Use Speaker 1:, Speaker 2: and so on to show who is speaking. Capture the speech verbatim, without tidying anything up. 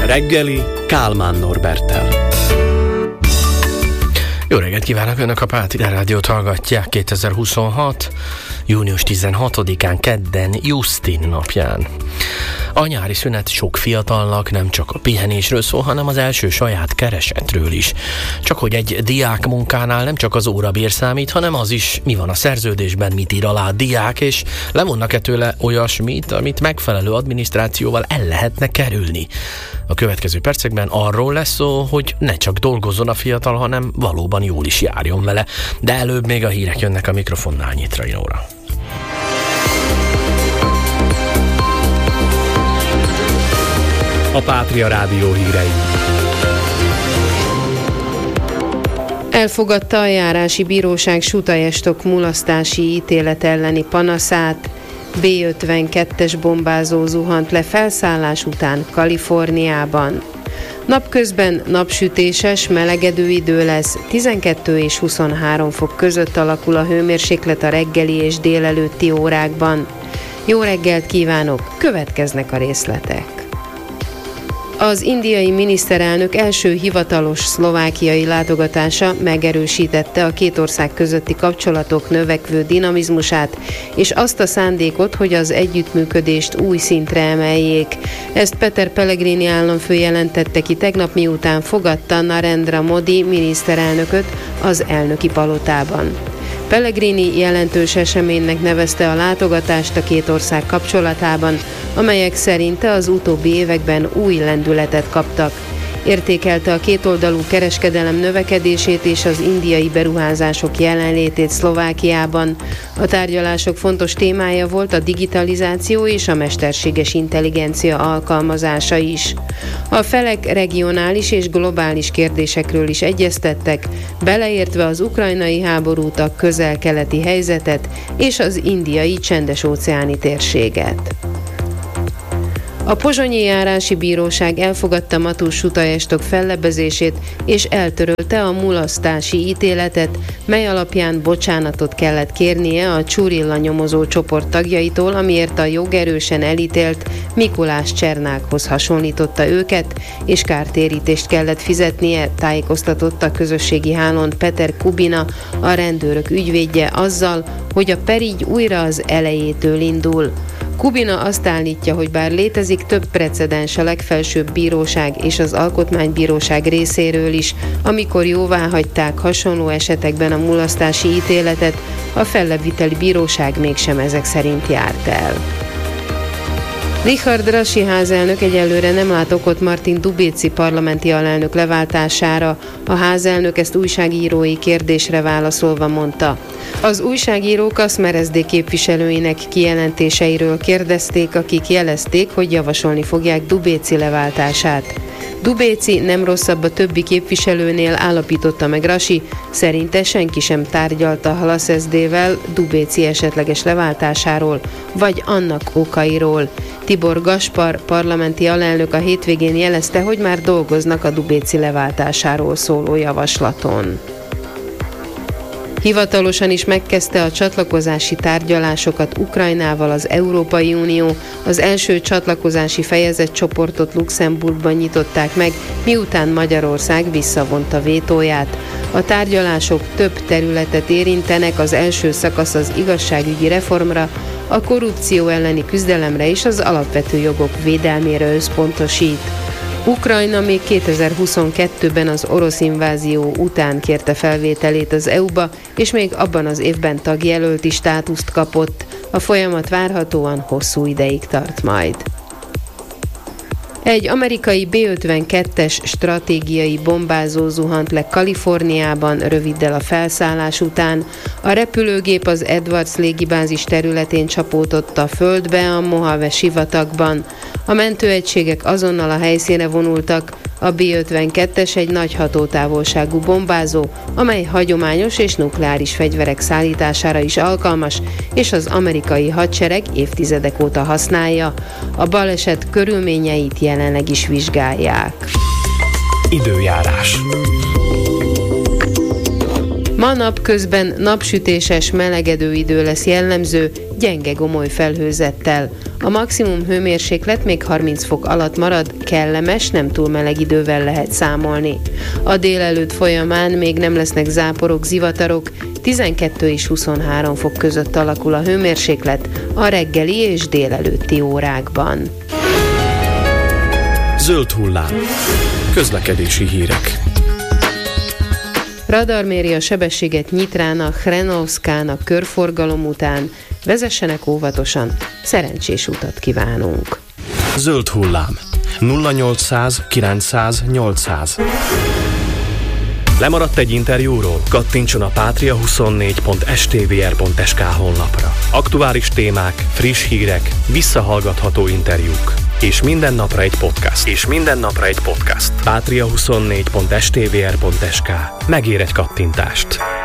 Speaker 1: reggeli Kálmán Norberttel.
Speaker 2: Jó reggelt kívánok, Önök a Pátria Rádiót hallgatják kétezer-huszonhat. június tizenhatodikán, kedden, Justin napján. A nyári szünet sok fiatalnak nem csak a pihenésről szól, hanem az első saját keresetről is. Csak hogy egy diák munkánál nem csak az órabér számít, hanem az is, mi van a szerződésben, mit ír alá a diák, és levonnak-e tőle olyasmit, amit megfelelő adminisztrációval el lehetne kerülni. A következő percekben arról lesz szó, hogy ne csak dolgozzon a fiatal, hanem valóban jól is járjon vele. De előbb még a hírek jönnek, a mikrofonnál Nyitrai Nóra.
Speaker 1: A Pátria Rádió hírei.
Speaker 3: Elfogadta a járási bíróság Sutajestok mulasztási ítélet elleni panaszát. bé ötvenkettes bombázó zuhant le felszállás után Kaliforniában. Napközben napsütéses, melegedő idő lesz, tizenkettő és huszonhárom fok között alakul a hőmérséklet a reggeli és délelőtti órákban. Jó reggelt kívánok, következnek a részletek. Az indiai miniszterelnök első hivatalos szlovákiai látogatása megerősítette a két ország közötti kapcsolatok növekvő dinamizmusát, és azt a szándékot, hogy az együttműködést új szintre emeljék. Ezt Peter Pellegrini államfő jelentette ki tegnap, miután fogadta Narendra Modi miniszterelnököt az elnöki palotában. Pellegrini jelentős eseménynek nevezte a látogatást a két ország kapcsolatában, amelyek szerinte az utóbbi években új lendületet kaptak. Értékelte a kétoldalú kereskedelem növekedését és az indiai beruházások jelenlétét Szlovákiában. A tárgyalások fontos témája volt a digitalizáció és a mesterséges intelligencia alkalmazása is. A felek regionális és globális kérdésekről is egyeztettek, beleértve az ukrajnai háborút, a közel-keleti helyzetet és az indiai csendes-óceáni térséget. A pozsonyi járási bíróság elfogadta Matús Sutajestok fellebbezését és eltörölte a mulasztási ítéletet, mely alapján bocsánatot kellett kérnie a Csurilla nyomozó csoport tagjaitól, amiért a jogerősen elítélt Mikulás Csernákhoz hasonlította őket, és kártérítést kellett fizetnie, tájékoztatott a közösségi hálón Peter Kubina, a rendőrök ügyvédje azzal, hogy a per így újra az elejétől indul. Kubina azt állítja, hogy bár létezik több precedens a legfelsőbb bíróság és az alkotmánybíróság részéről is, amikor jóváhagyták hasonló esetekben a mulasztási ítéletet, a fellebbviteli bíróság mégsem ezek szerint járt el. Richard Rasi házelnök egyelőre nem lát okot Martin Dubéci parlamenti alelnök leváltására. A házelnök ezt újságírói kérdésre válaszolva mondta. Az újságírók a es em er es zé dé képviselőinek kijelentéseiről kérdezték, akik jelezték, hogy javasolni fogják Dubéci leváltását. Dubéci nem rosszabb a többi képviselőnél, állapította meg Rasi, szerinte senki sem tárgyalta a es zé dé-vel Dubéci esetleges leváltásáról, vagy annak okairól. Tibor Gaspar parlamenti alelnök a hétvégén jelezte, hogy már dolgoznak a Dubéci leváltásáról szóló javaslaton. Hivatalosan is megkezdte a csatlakozási tárgyalásokat Ukrajnával az Európai Unió. Az első csatlakozási fejezetcsoportot Luxemburgban nyitották meg, miután Magyarország visszavonta vétóját. A tárgyalások több területet érintenek, az első szakasz az igazságügyi reformra, a korrupció elleni küzdelemre és az alapvető jogok védelmére összpontosít. Ukrajna még kétezer-huszonkettőben az orosz invázió után kérte felvételét az é u-ba, és még abban az évben tagjelölti státuszt kapott. A folyamat várhatóan hosszú ideig tart majd. Egy amerikai bé ötvenkettes stratégiai bombázó zuhant le Kaliforniában röviddel a felszállás után. A repülőgép az Edwards légibázis területén csapódott a földbe a Mojave sivatagban. A mentőegységek azonnal a helyszínre vonultak. A bé ötvenkettes egy nagy hatótávolságú bombázó, amely hagyományos és nukleáris fegyverek szállítására is alkalmas, és az amerikai hadsereg évtizedek óta használja. A baleset körülményeit jelenleg is vizsgálják.
Speaker 1: Időjárás.
Speaker 3: Ma napközben napsütéses, melegedő idő lesz jellemző, gyenge gomoly felhőzettel. A maximum hőmérséklet még harminc fok alatt marad, kellemes, nem túl meleg idővel lehet számolni. A délelőtt folyamán még nem lesznek záporok, zivatarok, tizenkettő és huszonhárom fok között alakul a hőmérséklet a reggeli és délelőtti órákban.
Speaker 1: Zöld hullám. Közlekedési hírek.
Speaker 3: Radar méri a sebességet Nyitrának, Hrenovszkának körforgalom után. Vezessenek óvatosan, szerencsés utat kívánunk.
Speaker 1: Zöld hullám. nulla nyolcszáz kilencszáz nyolcszáz. Lemaradt egy interjúról? Kattintson a patria huszonnégy pont s t v r pont s k honlapra. Aktuális témák, friss hírek, visszahallgatható interjúk. És minden napra egy podcast. És minden napra egy podcast. patria huszonnégy pont s t v r pont s k. Megér egy kattintást.